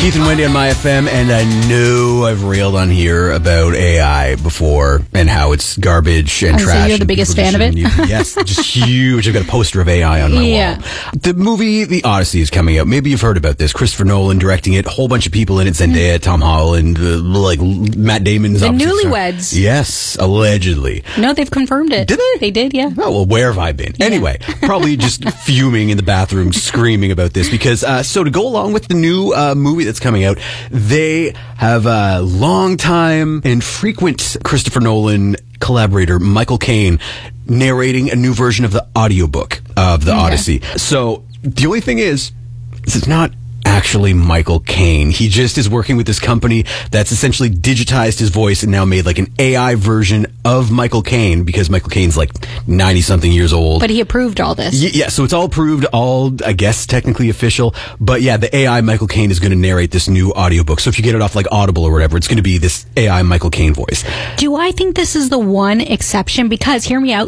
Keith and Wendy on My FM, and I know I've railed on here about AI before and how it's garbage and trash. So you're the biggest fan of it? Yes, just huge. I've got a poster of AI on my wall. The movie The Odyssey is coming out. Maybe you've heard about this. Christopher Nolan directing it. A whole bunch of people in it. Zendaya, Tom Holland, like Matt Damon's the opposite newlyweds. star. Yes, allegedly. No, they've confirmed it. Did they? They did, yeah. Oh, well, where have I been? Yeah. Anyway, probably just fuming in the bathroom, screaming about this because, so to go along with the new movie that's coming out, they have a long-time and frequent Christopher Nolan collaborator, Michael Caine, narrating a new version of the audiobook of The Odyssey. So the only thing is, this is not actually Michael Caine. He just is working with this company that's essentially digitized his voice and now made like an AI version of Michael Caine because Michael Caine's like 90-something years old. But he approved all this. Yeah, so it's all approved, all, I guess, technically official. But yeah, the AI Michael Caine is going to narrate this new audiobook. So if you get it off like Audible or whatever, it's going to be this AI Michael Caine voice. Do I think this is the one exception? Because, hear me out.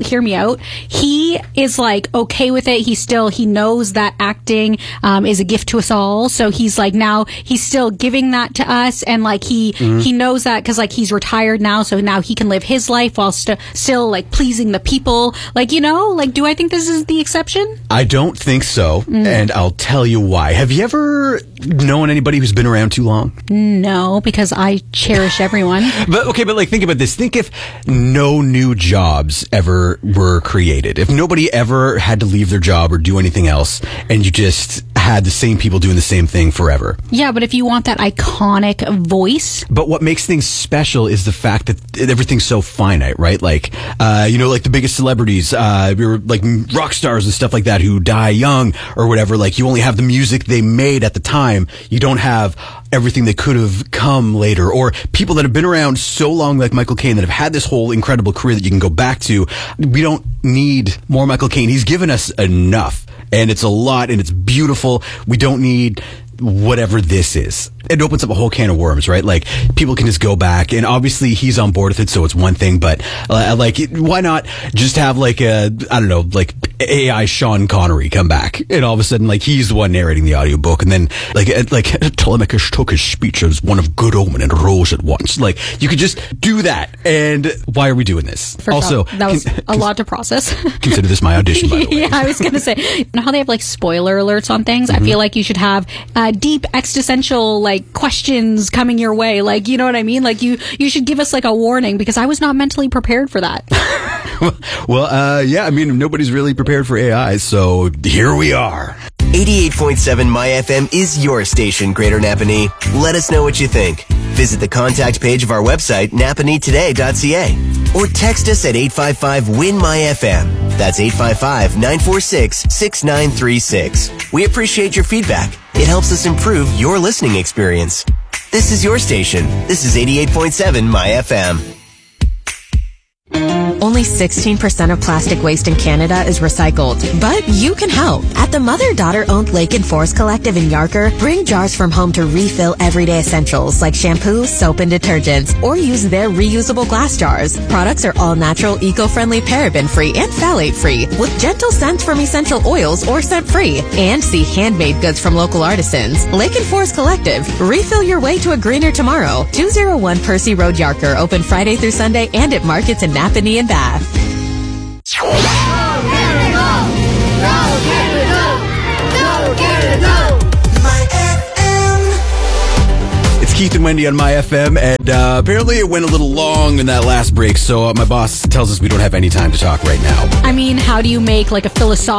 He is like okay with it. He knows that acting is a gift to us all. So he's like, now he's still giving that to us, and like he knows that because like he's retired now, so now he can live his life while still like pleasing the people. Like, you know, like, do I think this is the exception? I don't think so, and I'll tell you why. Have you ever known anybody who's been around too long? No, because I cherish everyone. But like think about this. Think if no new jobs ever were created. If nobody ever had to leave their job or do anything else, and you just had the same people doing the same thing forever. Yeah, but if you want that iconic voice. But what makes things special is the fact that everything's so finite, right? Like, you know, like the biggest celebrities, like rock stars and stuff like that who die young or whatever. Like, you only have the music they made at the time. You don't have everything that could have come later. Or people that have been around so long, like Michael Caine, that have had this whole incredible career that you can go back to. We don't need more Michael Caine. He's given us enough. And it's a lot, and it's beautiful. We don't need whatever this is. It opens up a whole can of worms, right? Like, people can just go back, and obviously he's on board with it, so it's one thing, but like, why not just have like I don't know, like AI Sean Connery come back, and all of a sudden, like, he's the one narrating the audiobook, and then like Telemachus took his speech as one of good omen and rose at once. Like, you could just do that, and why are we doing this? First also, that was a lot to process. Consider this my audition, by the way. Yeah, I was gonna say, you know how they have like spoiler alerts on things? I feel like you should have deep existential like questions coming your way, like, you know what I mean? Like, you should give us like a warning, because I was not mentally prepared for that. Well, yeah, I mean, nobody's really prepared for AI, so here we are. 88.7 My FM is your station, Greater Napanee. Let us know what you think. Visit the contact page of our website, napaneetoday.ca, or text us at 855-WIN-MY-FM. That's 855-946-6936. We appreciate your feedback. It helps us improve your listening experience. This is your station. This is 88.7 My FM. Only 16% of plastic waste in Canada is recycled, but you can help. At the mother-daughter-owned Lake and Forest Collective in Yarker, bring jars from home to refill everyday essentials like shampoo, soap, and detergents, or use their reusable glass jars. Products are all natural, eco-friendly, paraben-free, and phthalate-free, with gentle scents from essential oils or scent-free. And see handmade goods from local artisans. Lake and Forest Collective. Refill your way to a greener tomorrow. 201 Percy Road, Yarker. Open Friday through Sunday and at markets in Napanee and Bath. It's Keith and Wendy on My FM, and apparently it went a little long in that last break, so my boss tells us we don't have any time to talk right now. I mean, how do you make like a philosophical